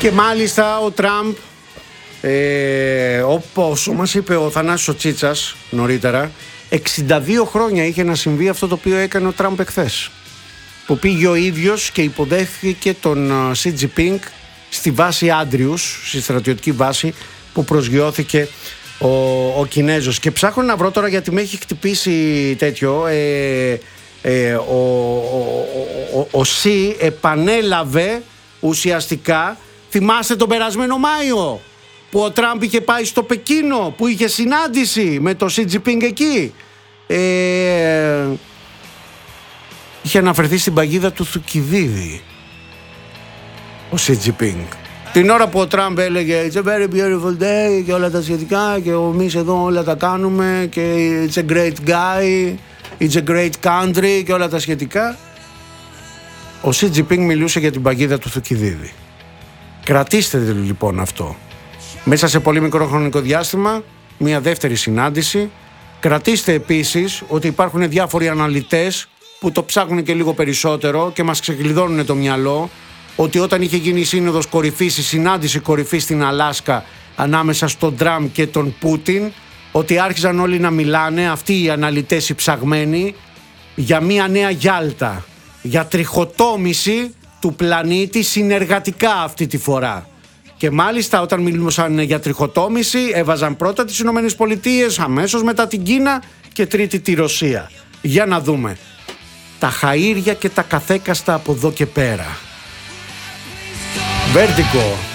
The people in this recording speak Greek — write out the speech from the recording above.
Και μάλιστα ο Τραμπ, όπως μας είπε ο Θανάσης Τσίτσας νωρίτερα, 62 χρόνια είχε να συμβεί αυτό το οποίο έκανε ο Τραμπ εχθές, που πήγε ο ίδιος και υποδέχθηκε τον Σι Τζινπίνγκ στη βάση Άντριους, στη στρατιωτική βάση που προσγειώθηκε ο Κινέζος. Και ψάχνω να βρω τώρα, γιατί με έχει χτυπήσει τέτοιο, ο Σι επανέλαβε ουσιαστικά, θυμάστε τον περασμένο Μάιο που ο Τραμπ είχε πάει στο Πεκίνο, που είχε συνάντηση με τον Σι Τζινπίνγκ εκεί, είχε αναφερθεί στην παγίδα του Θουκυδίδη ο Σι Τζινπίνγκ, την ώρα που ο Τραμπ έλεγε It's a very beautiful day και όλα τα σχετικά, και εμείς εδώ όλα τα κάνουμε και it's a great guy, it's a great country και όλα τα σχετικά. Ο Σι Τζινπίνγκ μιλούσε για την παγίδα του Θουκυδίδη. Κρατήστε λοιπόν αυτό. Μέσα σε πολύ μικρό χρονικό διάστημα, μια δεύτερη συνάντηση. Κρατήστε επίσης ότι υπάρχουν διάφοροι αναλυτές που το ψάχνουν και λίγο περισσότερο και μας ξεκλειδώνουν το μυαλό, ότι όταν είχε γίνει η σύνοδος κορυφής, η συνάντηση κορυφής στην Αλάσκα ανάμεσα στον Τραμπ και τον Πούτιν, ότι άρχισαν όλοι να μιλάνε, αυτοί οι αναλυτές οι ψαγμένοι, για μια νέα Γιάλτα, για τριχοτόμηση του πλανήτη συνεργατικά αυτή τη φορά. Και μάλιστα όταν μιλούσαν για τριχοτόμηση έβαζαν πρώτα τις Ηνωμένες Πολιτείες, αμέσως μετά την Κίνα και τρίτη τη Ρωσία. Για να δούμε τα χαΐρια και τα καθέκαστα από εδώ και πέρα. Vertigo.